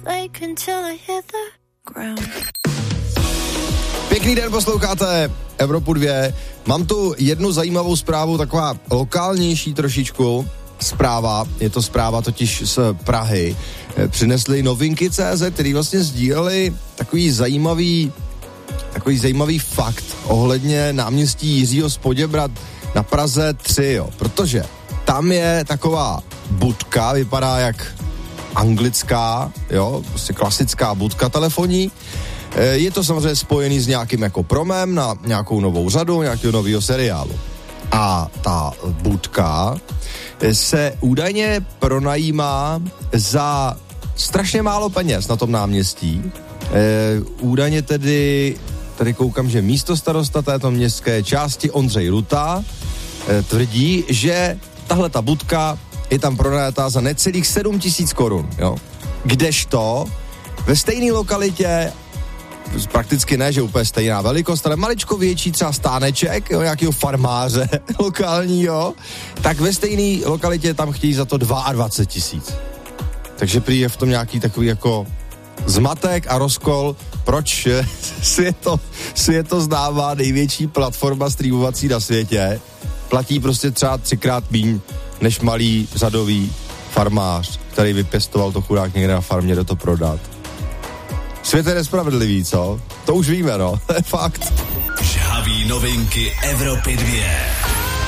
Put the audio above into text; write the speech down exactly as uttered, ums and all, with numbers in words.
Pěkný den, posloucháte Evropu dva. Mám tu jednu zajímavou zprávu, taková lokálnější trošičku zpráva. Je to zpráva totiž z Prahy. Přinesli novinky tečka cé zet, který vlastně sdíleli takový zajímavý takový zajímavý fakt ohledně náměstí Jiřího z Poděbrad na Praze tři, jo. Protože tam je taková budka, vypadá jak anglická, jo, prostě klasická budka telefonní. Je to samozřejmě spojený s nějakým jako promem na nějakou novou řadu, nějakého nového seriálu. A ta budka se údajně pronajímá za strašně málo peněz na tom náměstí. E, údajně tedy, tady koukám, že místostarosta této městské části Ondřej Luta e, tvrdí, že tahle ta budka je tam pronajatá za necelých sedm tisíc korun, jo. Kdežto ve stejné lokalitě, prakticky ne, že úplně stejná velikost, ale maličko větší třeba stáneček, jo, nějakého farmáře lokálního, tak ve stejné lokalitě tam chtějí za to dvacet dva tisíc. Takže prý je v tom nějaký takový jako zmatek a rozkol, proč světo, světo zdává největší platforma streamovací na světě, platí prostě třeba třikrát míň než malý řadový farmář, který vypěstoval to chudák někde na farmě, do to prodat. Svět je nespravedlivý, co? To už víme, no. To je fakt. Žhavý novinky Evropy dva.